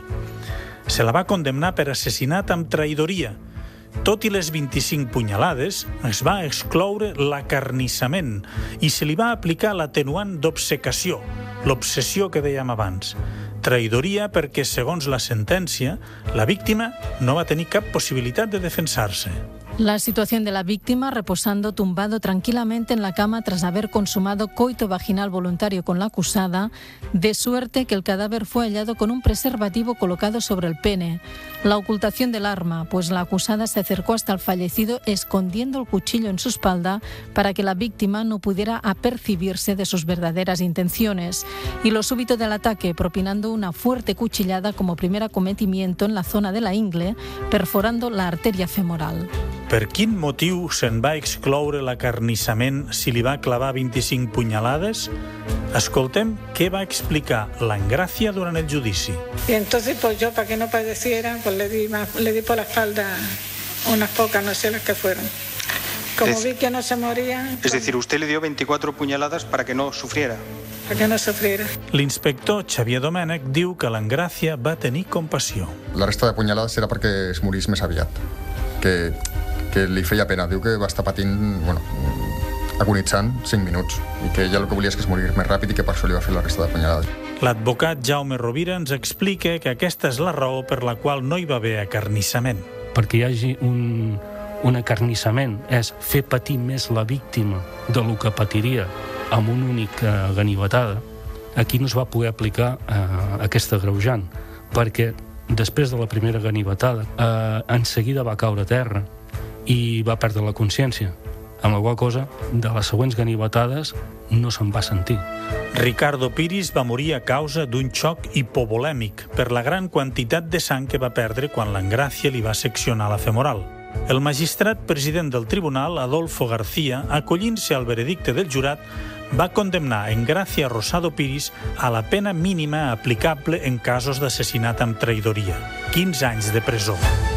Speaker 11: Se la va condemnar per assassinat amb traïdoria. Tot i les vint-i-cinc punyalades, es va excloure l'acarnissament i se li va aplicar l'atenuant d'obcecació, l'obsessió que dèiem abans. Traïdoria perquè, segons la sentència, la víctima no va tenir cap possibilitat de defensar-se.
Speaker 4: La situación de la víctima, reposando tumbado tranquilamente en la cama tras haber consumado coito vaginal voluntario con la acusada, de suerte que el cadáver fue hallado con un preservativo colocado sobre el pene. La ocultación del arma, pues la acusada se acercó hasta el fallecido escondiendo el cuchillo en su espalda para que la víctima no pudiera apercibirse de sus verdaderas intenciones. Y lo súbito del ataque, propinando una fuerte cuchillada como primer acometimiento en la zona de la ingle, perforando la arteria femoral.
Speaker 11: Per quin motiu se'n va excloure l'acarnissament si li va clavar vint-i-cinc punyalades? Escoltem què va explicar l'Engracia durant el judici.
Speaker 22: Y entonces, pues yo, para que no padeciera, pues le di, más, le di por la espalda unas pocas, no sé las que fueron. Como es, vi que no se moría...
Speaker 3: Es pues, decir, usted le dio veinticuatro puñaladas para que no sufriera.
Speaker 22: Para que no sufriera.
Speaker 11: L'inspector Xavier Domènech diu que l'Engracia va tenir compassió.
Speaker 13: La resta de punyalades era perquè es morís més aviat. Que... que li feia pena. Diu que va estar patint, bueno, agonitzant cinc minuts i que ella el que volia és que es morís més ràpid i que per això li va fer la resta de punyalades.
Speaker 11: L'advocat Jaume Rovira ens explica que aquesta és la raó per la qual no hi va haver acarnissament.
Speaker 14: Perquè hi hagi un, un acarnissament és fer patir més la víctima de lo que patiria amb una única ganivetada. Aquí no es va poder aplicar eh, aquesta agreujant, perquè després de la primera ganivetada eh, en seguida va caure a terra i va perdre la consciència, amb la qual cosa de les següents ganivetades no se'n va sentir.
Speaker 11: Ricardo Piris va morir a causa d'un xoc hipovolèmic per la gran quantitat de sang que va perdre quan l'Engracia li va seccionar la femoral. El magistrat president del tribunal, Adolfo García, acollint-se al veredicte del jurat, va condemnar Engracia Rosado Piris a la pena mínima aplicable en casos d'assassinat amb traïdoria, quinze anys de presó.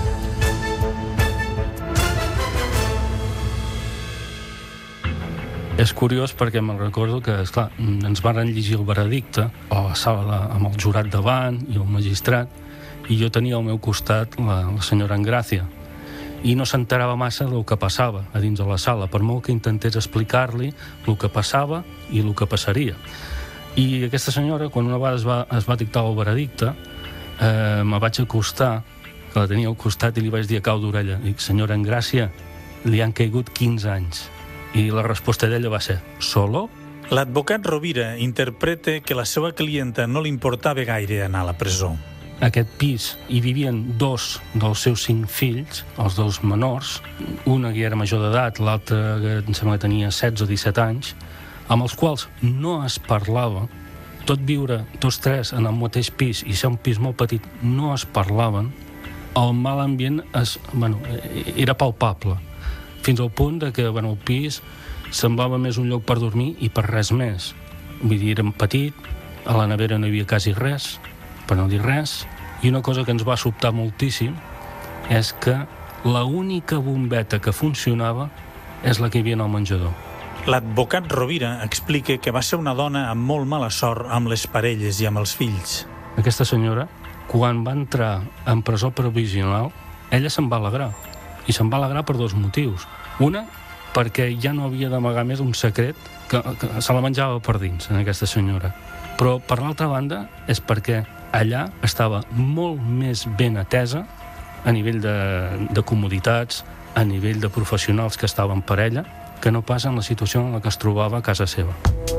Speaker 14: És curiós perquè me'n recordo que, esclar, ens van llegir el veredicte a la sala de, amb el jurat davant i el magistrat, i jo tenia al meu costat la, la senyora Engracia, i no s'enterava massa del que passava a dins de la sala, per molt que intentés explicar-li el que passava i el que passaria. I aquesta senyora, quan una vegada es va, es va dictar el veredicte, eh, me vaig acostar, que la tenia al costat, i li vaig dir a cau d'orella, dic, senyora Engracia, li han caigut quinze anys. I la resposta d'ella va ser, ¿solo?
Speaker 11: L'advocat Rovira interpreta que la seva clienta no li importava gaire anar a la presó.
Speaker 14: Aquest pis hi vivien dos dels seus cinc fills, els dos menors, una que era major d'edat, l'altra que em sembla que tenia setze o disset anys, amb els quals no es parlava, tot viure tots tres en el mateix pis i ser un pis molt petit, no es parlaven, el mal ambient es, bueno, era palpable, fins al punt de que bueno, el pis semblava més un lloc per dormir i per res més. Vull dir, érem petit, a la nevera no hi havia quasi res, per no dir res, i una cosa que ens va sobtar moltíssim és que l'única bombeta que funcionava és la que hi havia en el menjador.
Speaker 11: L'advocat Rovira explica que va ser una dona amb molt mala sort amb les parelles i amb els fills.
Speaker 14: Aquesta senyora, quan va entrar en presó provisional, ella se'n va alegrar. I se'n va alegrar per dos motius. Una, perquè ja no havia d'amagar més un secret que, que se la menjava per dins, en aquesta senyora. Però, per l'altra banda, és perquè allà estava molt més ben atesa a nivell de, de comoditats, a nivell de professionals que estaven per ella, que no pas en la situació en la que es trobava a casa seva.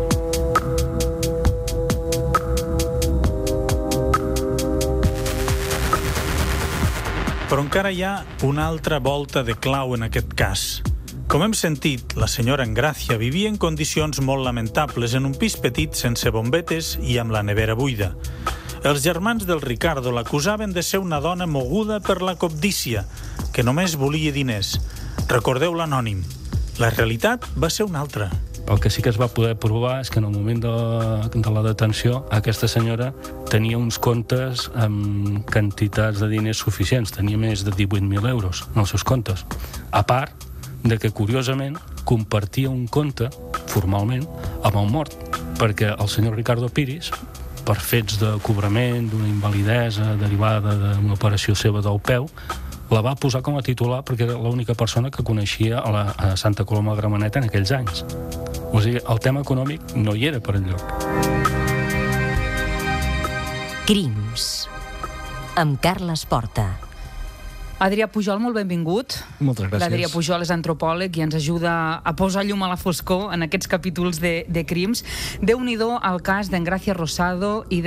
Speaker 11: Però encara hi ha una altra volta de clau en aquest cas. Com hem sentit, la senyora Engracia vivia en condicions molt lamentables en un pis petit sense bombetes i amb la nevera buida. Els germans del Ricardo l'acusaven de ser una dona moguda per la cobdícia, que només volia diners. Recordeu l'anònim. La realitat va ser una altra.
Speaker 14: El que sí que es va poder provar és que en el moment de, de la detenció aquesta senyora tenia uns comptes amb quantitats de diners suficients, tenia més de divuit mil euros en els seus comptes, a part de que curiosament compartia un compte formalment amb el mort, perquè el senyor Ricardo Piris, per fets de cobrament d'una invalidesa derivada d'una operació seva del peu, la va posar com a titular perquè era l'única persona que coneixia a, la, a Santa Coloma de Gramenet en aquells anys. O sigui, el tema econòmic no hi era per enlloc.
Speaker 2: Crims, amb Carles Porta.
Speaker 17: Adrià Pujol, molt benvingut.
Speaker 5: Moltes gràcies.
Speaker 17: L'Adrià Pujol és antropòleg i ens ajuda a posar llum a la foscor en aquests capítols de, de crims. Déu-n'hi-do el cas d'Engracia Rosado i de